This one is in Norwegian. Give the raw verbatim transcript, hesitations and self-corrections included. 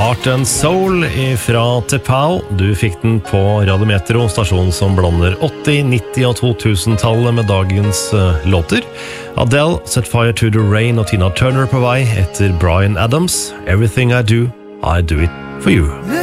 Heart and Soul fra Tepau. Du fikk den på Radiometro, stasjonen som blander åtti-, nitti- og to tusen-tallet med dagens uh, låter. Adele, Set Fire to the Rain og Tina Turner på vei etter Bryan Adams. Everything I do, I do it for you.